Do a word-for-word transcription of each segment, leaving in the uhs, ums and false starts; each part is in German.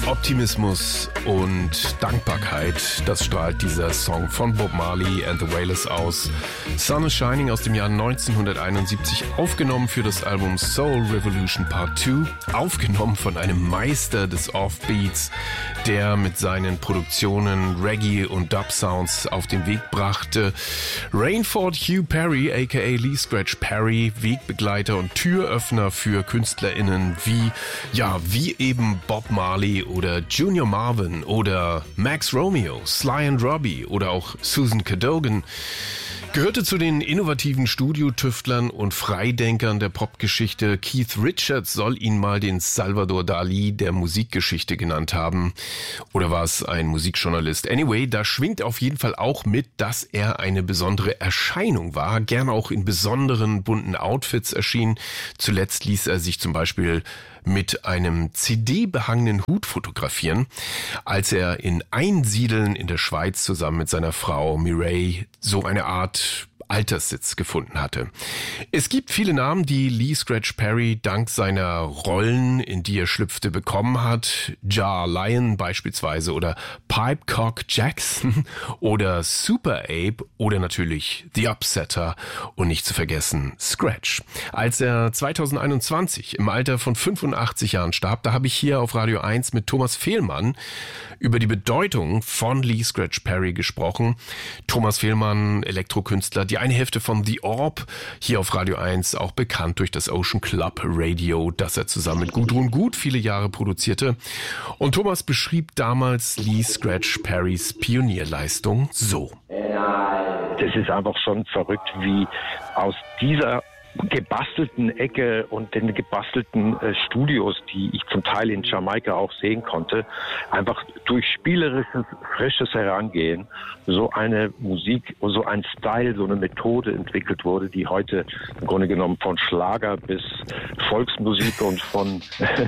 Optimismus und Dankbarkeit, das strahlt dieser Song von Bob Marley and the Wailers aus. Sun is Shining aus dem Jahr neunzehnhunderteinundsiebzig, aufgenommen für das Album Soul Revolution Part zwei, aufgenommen von einem Meister des Offbeats, der mit seinen Produktionen Reggae und Dub-Sounds auf den Weg brachte. Rainford Hugh Perry, aka Lee Scratch Perry, Wegbegleiter und Türöffner für KünstlerInnen wie, ja, wie eben Bob Marley oder Junior Marvin oder Max Romeo, Sly and Robbie oder auch Susan Cadogan, gehörte zu den innovativen Studiotüftlern und Freidenkern der Popgeschichte. Keith Richards soll ihn mal den Salvador Dali der Musikgeschichte genannt haben. Oder war es ein Musikjournalist? Anyway, da schwingt auf jeden Fall auch mit, dass er eine besondere Erscheinung war, gern auch in besonderen bunten Outfits erschien. Zuletzt ließ er sich zum Beispiel mit einem C D-behangenen Hut fotografieren, als er in Einsiedeln in der Schweiz zusammen mit seiner Frau Mireille so eine Art Alterssitz gefunden hatte. Es gibt viele Namen, die Lee Scratch Perry dank seiner Rollen, in die er schlüpfte, bekommen hat. Jar Lion beispielsweise oder Pipecock Jackson oder Super Ape oder natürlich The Upsetter und nicht zu vergessen Scratch. Als er zweitausendeinundzwanzig im Alter von fünfundachtzig Jahren starb, da habe ich hier auf Radio eins mit Thomas Fehlmann über die Bedeutung von Lee Scratch Perry gesprochen. Thomas Fehlmann, Elektrokünstler, die eine Hälfte von The Orb, hier auf Radio eins, auch bekannt durch das Ocean Club Radio, das er zusammen mit Gudrun Gut viele Jahre produzierte. Und Thomas beschrieb damals Lee Scratch Perrys Pionierleistung so. Das ist einfach schon verrückt, wie aus dieser gebastelten Ecke und den gebastelten äh, Studios, die ich zum Teil in Jamaika auch sehen konnte, einfach durch spielerisches, frisches Herangehen so eine Musik, so ein Style, so eine Methode entwickelt wurde, die heute im Grunde genommen von Schlager bis Volksmusik und von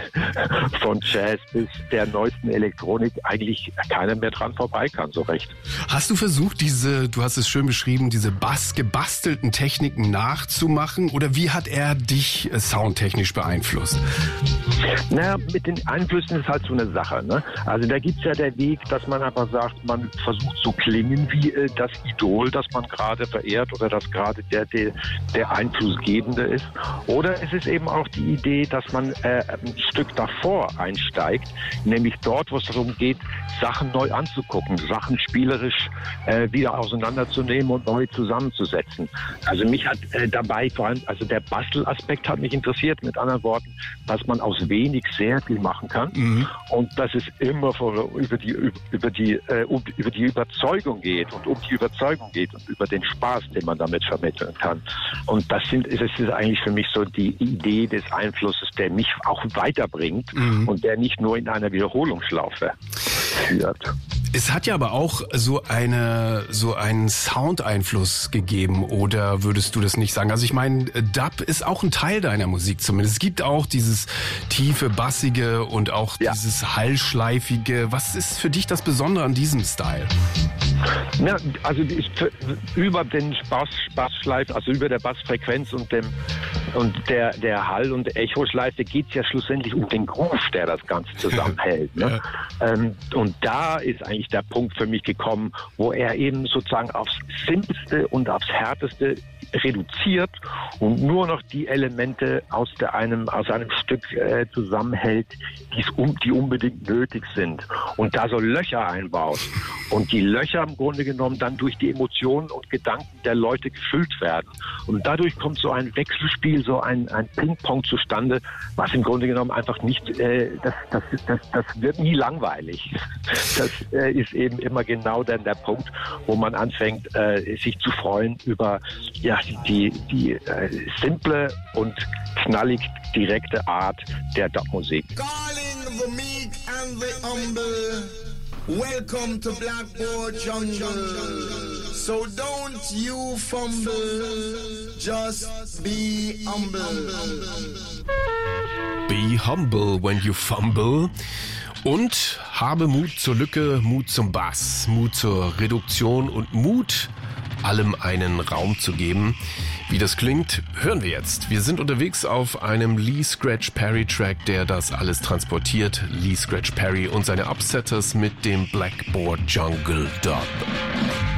von Jazz bis der neuesten Elektronik eigentlich keiner mehr dran vorbei kann, so recht. Hast du versucht, diese, du hast es schön beschrieben, diese bass gebastelten Techniken nachzumachen? Oder wie hat er dich äh, soundtechnisch beeinflusst? Naja, mit den Einflüssen ist halt so eine Sache, ne? Also da gibt's ja der Weg, dass man einfach sagt, man versucht so klingen wie äh, das Idol, das man gerade verehrt oder das gerade der, der, der Einflussgebende ist. Oder es ist eben auch die Idee, dass man äh, ein Stück davor einsteigt, nämlich dort, wo es darum geht, Sachen neu anzugucken, Sachen spielerisch äh, wieder auseinanderzunehmen und neu zusammenzusetzen. Also mich hat äh, dabei vor allem, also der Bastelaspekt hat mich interessiert, mit anderen Worten, dass man aus wenig sehr viel machen kann, mhm. und dass es immer vor, über die über die äh, um, über die Überzeugung geht und um die Überzeugung geht und über den Spaß, den man damit vermitteln kann. Und das sind das ist eigentlich für mich so die Idee des Einflusses, der mich auch weiterbringt, mhm. und der nicht nur in einer Wiederholungsschlaufe führt. Es hat ja aber auch so eine so einen Soundeinfluss gegeben, oder würdest du das nicht sagen? Also ich meine, Dub ist auch ein Teil deiner Musik zumindest. Es gibt auch dieses tiefe, bassige und auch ja. dieses hallschleifige. Was ist für dich das Besondere an diesem Style? Ja, also ich, über den Bass, Bassschleif, also über der Bassfrequenz und dem und der der Hall- und Echoschleife geht es ja schlussendlich um den Groove, der das Ganze zusammenhält. Ne? Ja. Ähm, und da ist eigentlich der Punkt für mich gekommen, wo er eben sozusagen aufs Simpelste und aufs Härteste reduziert und nur noch die Elemente aus der einem aus einem Stück äh, zusammenhält, die's um, die unbedingt nötig sind, und da so Löcher einbaut und die Löcher im Grunde genommen dann durch die Emotionen und Gedanken der Leute gefüllt werden, und dadurch kommt so ein Wechselspiel, so ein, ein Ping-Pong zustande, was im Grunde genommen einfach nicht, äh, das, das, das, das wird nie langweilig. Das äh, ist eben immer genau dann der Punkt, wo man anfängt, äh, sich zu freuen über ja die, die äh, simple und knallig direkte Art der Dub-Musik. Calling the meek and the humble. Welcome to Blackboard Jungle. So don't you fumble, just be humble. Be humble when you fumble. Und habe Mut zur Lücke, Mut zum Bass, Mut zur Reduktion und Mut allem einen Raum zu geben. Wie das klingt, hören wir jetzt. Wir sind unterwegs auf einem Lee Scratch Perry Track, der das alles transportiert. Lee Scratch Perry und seine Upsetters mit dem Blackboard Jungle Dub.